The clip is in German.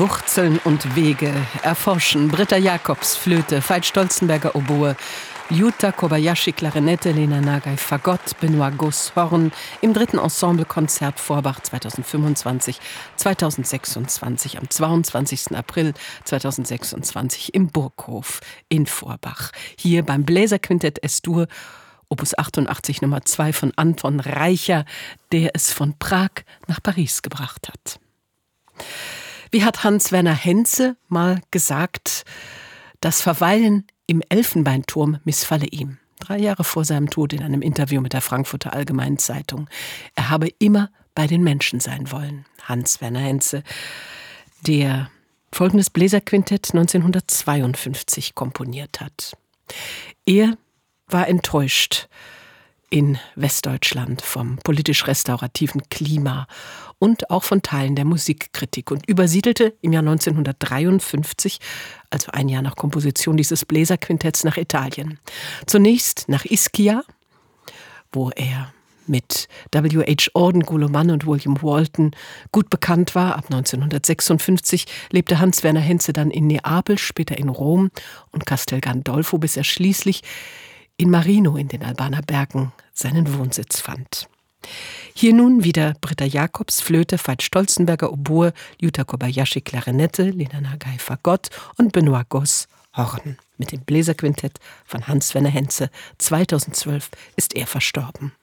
Wurzeln und Wege erforschen. Britta Jacobs, Flöte, Veit Stolzenberger, Oboe, Yuta Kobayashi, Klarinette, Lena Nagai, Fagott, Benoit Goss, Horn im 3. Ensemblekonzert Forbach 2025, 2026, am 22. April 2026 im Burghof in Forbach. Hier beim Bläserquintett S-Dur, Opus 88 Nummer 2 von Anton Reicher, der es von Prag nach Paris gebracht hat. Wie hat Hans-Werner Henze mal gesagt, das Verweilen im Elfenbeinturm missfalle ihm. 3 Jahre vor seinem Tod in einem Interview mit der Frankfurter Allgemeinen Zeitung. Er habe immer bei den Menschen sein wollen. Hans-Werner Henze, der folgendes Bläserquintett 1952 komponiert hat. Er war enttäuscht in Westdeutschland vom politisch-restaurativen Klima und auch von Teilen der Musikkritik und übersiedelte im Jahr 1953, also ein Jahr nach Komposition dieses Bläserquintetts, nach Italien. Zunächst nach Ischia, wo er mit W.H. Auden, Gulo Mann und William Walton gut bekannt war. Ab 1956 lebte Hans-Werner Henze dann in Neapel, später in Rom und Castel Gandolfo, bis er schließlich in Marino in den Albaner Bergen seinen Wohnsitz fand. Hier nun wieder Britta Jacobs, Flöte, Veit Stolzenberger, Oboe, Yuta Kobayashi, Klarinette, Lena Nagai, Fagott und Benoit Goss, Horn. Mit dem Bläserquintett von Hans-Werner Henze. 2012 ist er verstorben.